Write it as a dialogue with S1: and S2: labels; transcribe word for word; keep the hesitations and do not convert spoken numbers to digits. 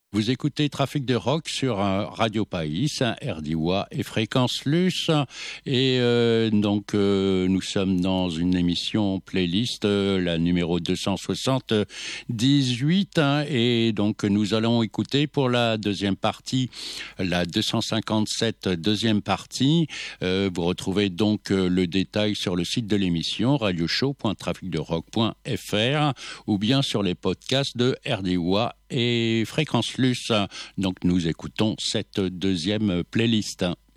S1: Vous écoutez Trafic de Rock sur euh, Radio País, R D W A et Fréquence Luce. Et euh, donc, euh, nous sommes dans une émission playlist, euh, la numéro deux cent soixante-dix-huit. Hein, et donc, nous allons écouter pour la deuxième partie, la deux cent cinquante-sept deuxième partie. Euh, vous retrouvez donc euh, le détail sur le site de l'émission, radioshow point trafic de rock point f r, ou bien sur les podcasts de R D W A et Fréquence Luce. Donc nous écoutons cette deuxième playlist.